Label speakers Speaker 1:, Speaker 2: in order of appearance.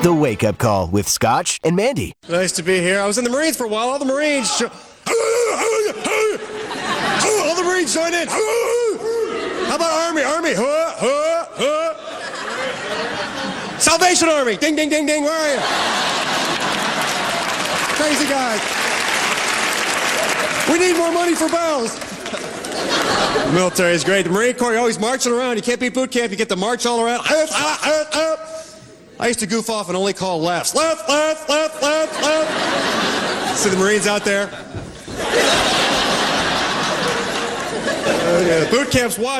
Speaker 1: The Wake Up Call with Scotch and Mandy.
Speaker 2: Nice to be here. I was in the Marines for a while. All the Marines joined in. How about Army? Salvation Army. Ding, ding, ding, ding. Where are you? Crazy guys. We need more money for bells. The military is great. The Marine Corps, you're always marching around. You can't beat boot camp. You get to march all around. I used to goof off and only call lefts. Left. See the Marines out there? Boot camp's wide.